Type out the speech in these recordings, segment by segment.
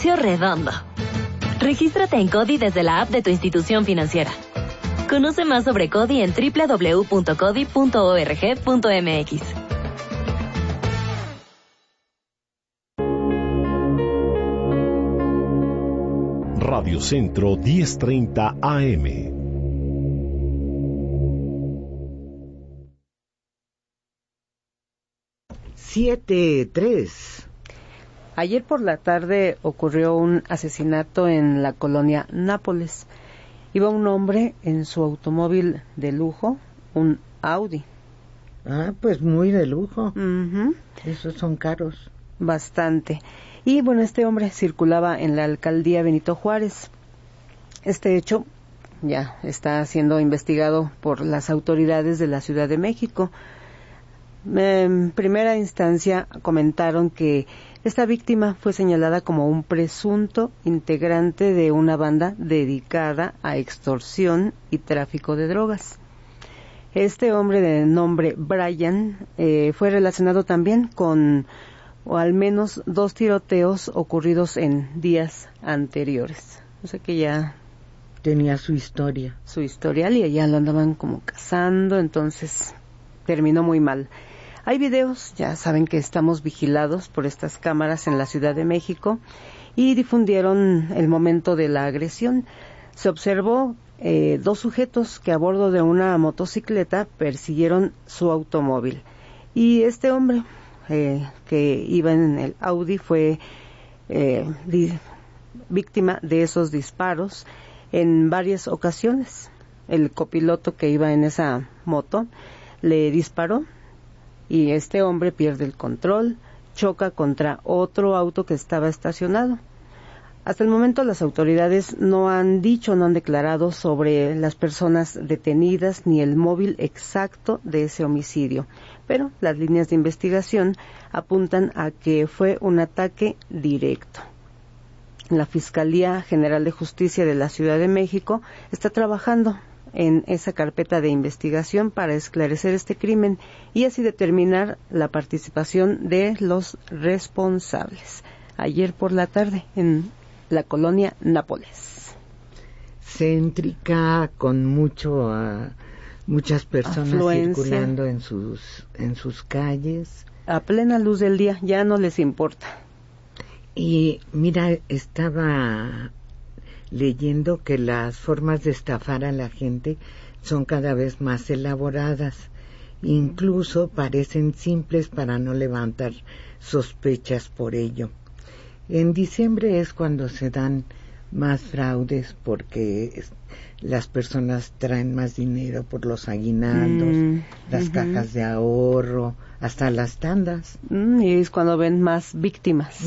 negocio redondo. Regístrate en CODI desde la app de tu institución financiera. Conoce más sobre CODI en www.codi.org.mx. Radio Centro 1030 AM. Siete, 3. Ayer por la tarde ocurrió un asesinato en la colonia Nápoles. Iba un hombre en su automóvil de lujo, un Audi. Ah, pues muy de lujo. Uh-huh. Esos son caros. Bastante. Y bueno, este hombre circulaba en la alcaldía Benito Juárez. Este hecho ya está siendo investigado por las autoridades de la Ciudad de México. En primera instancia comentaron que esta víctima fue señalada como un presunto integrante de una banda dedicada a extorsión y tráfico de drogas. Este hombre de nombre Brian fue relacionado también con o al menos 2 tiroteos ocurridos en días anteriores. O sea que ya tenía su historia. Su historial, y allá lo andaban como cazando, entonces terminó muy mal. Hay videos, ya saben que estamos vigilados por estas cámaras en la Ciudad de México, y difundieron el momento de la agresión. Se observó 2 sujetos que a bordo de una motocicleta persiguieron su automóvil. Y este hombre que iba en el Audi fue víctima de esos disparos en varias ocasiones. El copiloto que iba en esa moto le disparó y este hombre pierde el control, choca contra otro auto que estaba estacionado. Hasta el momento las autoridades no han declarado sobre las personas detenidas ni el móvil exacto de ese homicidio, pero las líneas de investigación apuntan a que fue un ataque directo. La Fiscalía General de Justicia de la Ciudad de México está trabajando en esa carpeta de investigación para esclarecer este crimen y así determinar la participación de los responsables. Ayer por la tarde en la colonia Nápoles. Céntrica, con muchas personas afluencia, circulando en sus calles. A plena luz del día, ya no les importa. Y mira, estaba leyendo que las formas de estafar a la gente son cada vez más elaboradas. Incluso parecen simples para no levantar sospechas por ello. En diciembre es cuando se dan más fraudes porque las personas traen más dinero por los aguinaldos, las cajas de ahorro, hasta las tandas. Y es cuando ven más víctimas.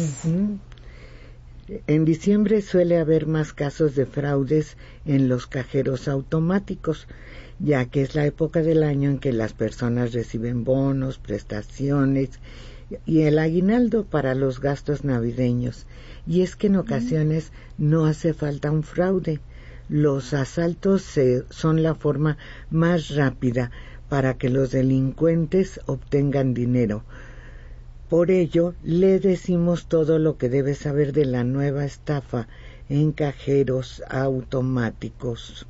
En diciembre suele haber más casos de fraudes en los cajeros automáticos, ya que es la época del año en que las personas reciben bonos, prestaciones y el aguinaldo para los gastos navideños. Y es que en ocasiones no hace falta un fraude. Los asaltos son la forma más rápida para que los delincuentes obtengan dinero. Por ello, le decimos todo lo que debe saber de la nueva estafa en cajeros automáticos.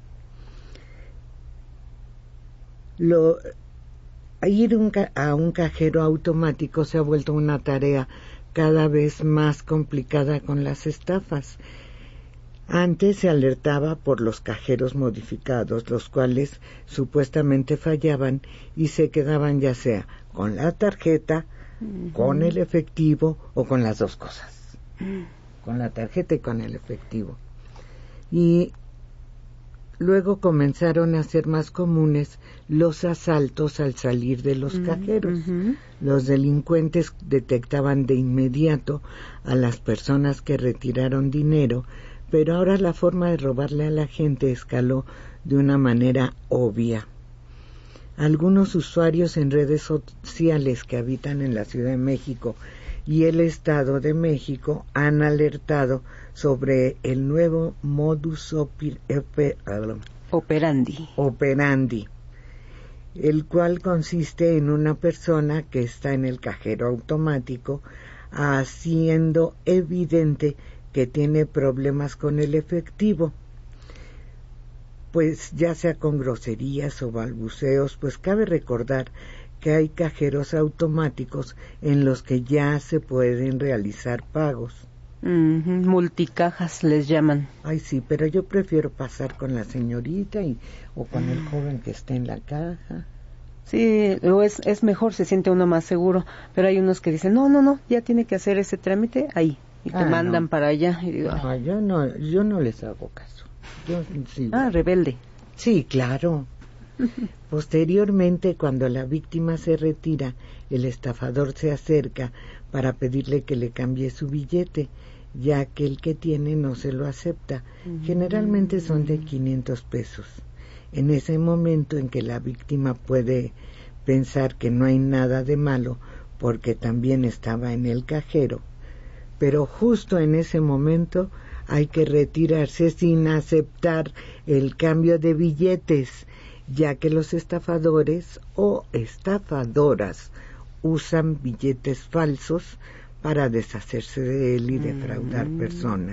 Ir a un cajero automático se ha vuelto una tarea cada vez más complicada con las estafas. Antes se alertaba por los cajeros modificados, los cuales supuestamente fallaban y se quedaban ya sea con la tarjeta, con el efectivo o con las dos cosas. Con la tarjeta y con el efectivo. Y luego comenzaron a ser más comunes los asaltos al salir de los cajeros. Los delincuentes detectaban de inmediato a las personas que retiraron dinero, pero ahora la forma de robarle a la gente escaló de una manera obvia. Algunos usuarios en redes sociales que habitan en la Ciudad de México y el Estado de México han alertado sobre el nuevo modus operandi, el cual consiste en una persona que está en el cajero automático haciendo evidente que tiene problemas con el efectivo, pues ya sea con groserías o balbuceos, pues cabe recordar que hay cajeros automáticos en los que ya se pueden realizar pagos. Multicajas les llaman. Ay, sí, pero yo prefiero pasar con la señorita o con el joven que esté en la caja. Sí, es mejor, se siente uno más seguro, pero hay unos que dicen, no, ya tiene que hacer ese trámite ahí, y te mandan para allá. Y digo, yo no les hago caso. Sí, rebelde. Sí, claro. Posteriormente, cuando la víctima se retira, el estafador se acerca para pedirle que le cambie su billete, ya que el que tiene no se lo acepta. Generalmente son de 500 pesos. En ese momento en que la víctima puede pensar que no hay nada de malo porque también estaba en el cajero, pero justo en ese momento hay que retirarse sin aceptar el cambio de billetes, ya que los estafadores o estafadoras usan billetes falsos para deshacerse de él y defraudar personas.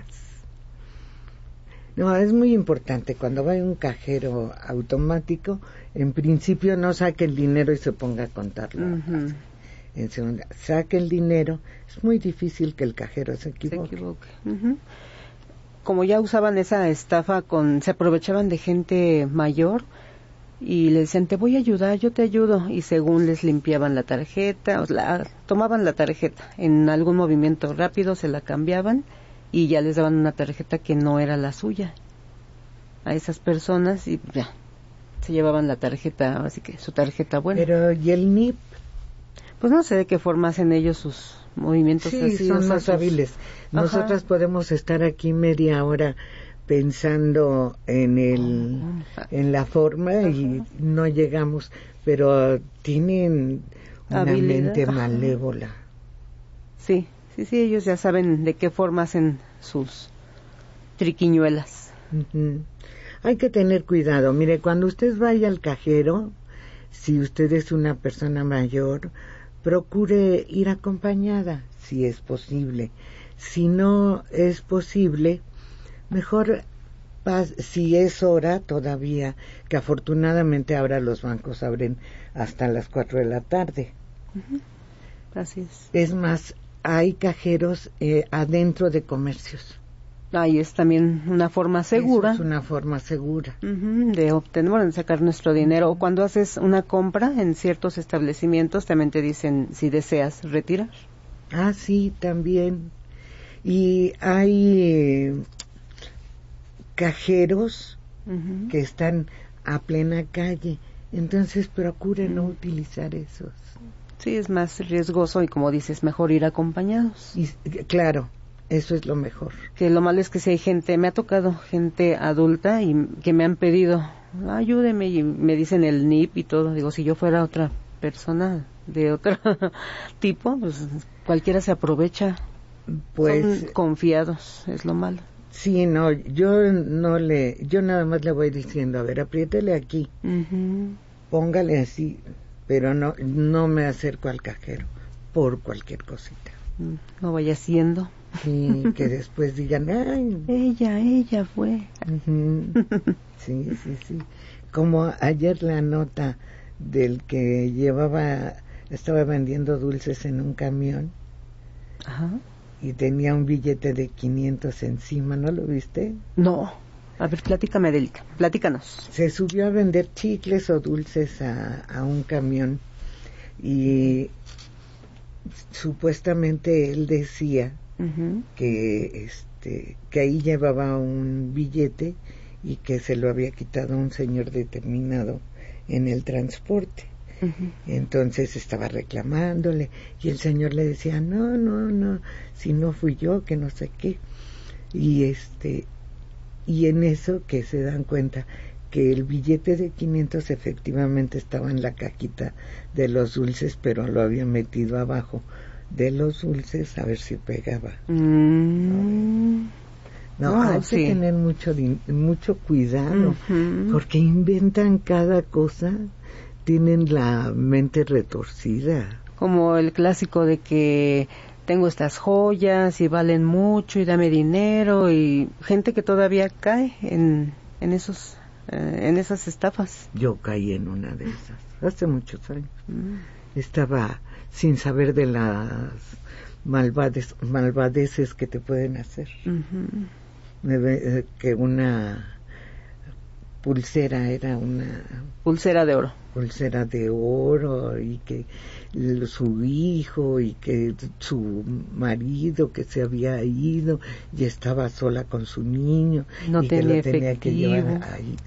No, es muy importante cuando va a un cajero automático, en principio no saque el dinero y se ponga a contarlo. En segunda, saque el dinero, es muy difícil que el cajero se equivoque. Como ya usaban esa estafa, se aprovechaban de gente mayor y le decían, te voy a ayudar, yo te ayudo, y según les limpiaban la tarjeta, tomaban la tarjeta, en algún movimiento rápido se la cambiaban y ya les daban una tarjeta que no era la suya a esas personas y ya se llevaban la tarjeta, así que su tarjeta buena. Pero ¿y el NIP? Pues no sé de qué forma hacen ellos sus movimientos. Sí, así, son más hábiles. Nosotras podemos estar aquí media hora pensando en la forma y no llegamos, pero tienen una mente malévola. Sí, ellos ya saben de qué forma hacen sus triquiñuelas. Hay que tener cuidado. Mire, cuando usted vaya al cajero, si usted es una persona mayor, procure ir acompañada, si es posible. Si no es posible, mejor, si es hora todavía, que afortunadamente ahora los bancos abren hasta las 4 de la tarde. Así es. Es más, hay cajeros adentro de comercios. Ahí es también una forma segura. Eso es una forma segura. De obtener, de sacar nuestro dinero. O cuando haces una compra en ciertos establecimientos, también te dicen si deseas retirar. Ah, sí, también. Y hay cajeros que están a plena calle, entonces procure no utilizar esos. Sí, es más riesgoso y, como dices, mejor ir acompañados. Y, claro, eso es lo mejor. Que lo malo es que si hay gente, me ha tocado gente adulta y que me han pedido, ayúdeme, y me dicen el NIP y todo. Digo, si yo fuera otra persona de otro tipo, pues cualquiera se aprovecha. Pues son confiados, es lo malo. Sí, no, yo nada más le voy diciendo, a ver, apriétele aquí, póngale así, pero no me acerco al cajero por cualquier cosita. No vaya haciendo. Sí, que después digan, ay, ella fue. Sí. Como ayer la nota del que estaba vendiendo dulces en un camión. Y tenía un billete de 500 encima, ¿no lo viste? No. A ver, platícanos. Se subió a vender chicles o dulces a un camión y supuestamente él decía que ahí llevaba un billete y que se lo había quitado un señor determinado en el transporte. Entonces estaba reclamándole y el señor le decía, no, si no fui yo, que no sé qué. Y en eso que se dan cuenta que el billete de 500 efectivamente estaba en la cajita de los dulces, pero lo había metido abajo de los dulces a ver si pegaba. Hay que tener mucho cuidado, porque inventan cada cosa. Tienen la mente retorcida. Como el clásico de que tengo estas joyas y valen mucho y dame dinero, y gente que todavía cae en esas estafas. Yo caí en una de esas hace muchos años. Estaba sin saber de las malvadeces que te pueden hacer. Que una pulsera era una pulsera de oro, y que su hijo y que su marido que se había ido y estaba sola con su niño, no y tenía que lo tenía que llevar ahí.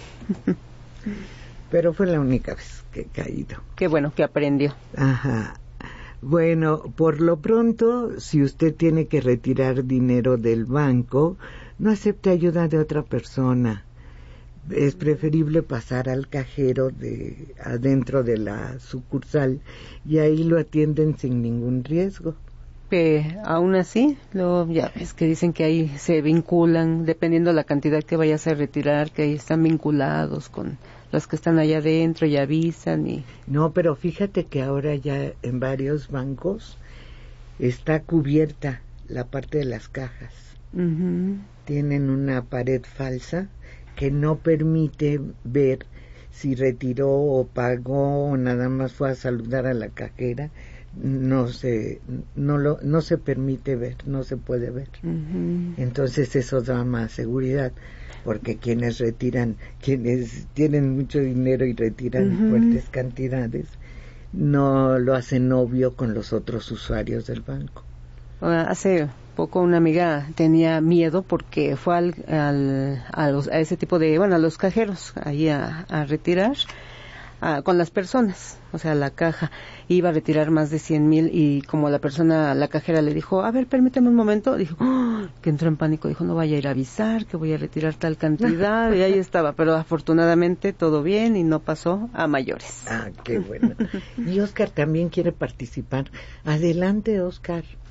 Pero fue la única vez que he caído. Qué bueno que aprendió. Ajá. Bueno, por lo pronto, si usted tiene que retirar dinero del banco, no acepte ayuda de otra persona. Es preferible pasar al cajero adentro de la sucursal, y ahí lo atienden sin ningún riesgo. Que aún así, luego ya ves que dicen que ahí se vinculan, dependiendo la cantidad que vayas a retirar, que ahí están vinculados con los que están allá adentro y avisan. No, pero fíjate que ahora ya en varios bancos está cubierta la parte de las cajas. Tienen una pared falsa que no permite ver si retiró o pagó o nada más fue a saludar a la cajera. No se permite ver, no se puede ver. Entonces eso da más seguridad, porque quienes tienen mucho dinero y retiran fuertes cantidades, no lo hacen obvio con los otros usuarios del banco. Hace poco una amiga tenía miedo porque fue a ese tipo de, a los cajeros ahí a retirar con las personas, o sea, la caja iba a retirar más de 100,000, y como la cajera le dijo, a ver, permíteme un momento, dijo, que entró en pánico, dijo, no vaya a ir a avisar que voy a retirar tal cantidad, y ahí estaba, pero afortunadamente todo bien y no pasó a mayores. Qué bueno. Y Oscar también quiere participar. Adelante, Oscar.